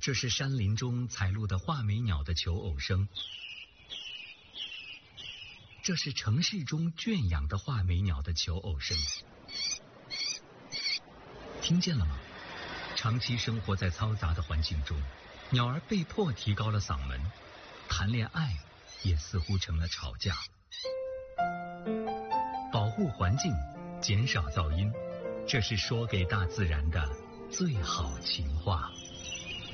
这是山林中采录的画眉鸟的求偶声，这是城市中圈养的画眉鸟的求偶声。听见了吗？长期生活在嘈杂的环境中，鸟儿被迫提高了嗓门，谈恋爱也似乎成了吵架。保护环境，减少噪音，这是说给大自然的最好情话。